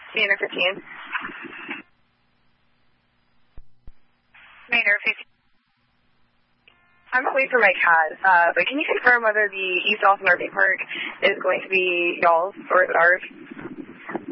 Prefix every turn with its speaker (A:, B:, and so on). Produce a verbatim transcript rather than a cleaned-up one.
A: Manor fifteen. Manor fifteen. I'm waiting for my cat, uh, but can you confirm whether the East Austin R V Park is going to be y'all's or is it ours?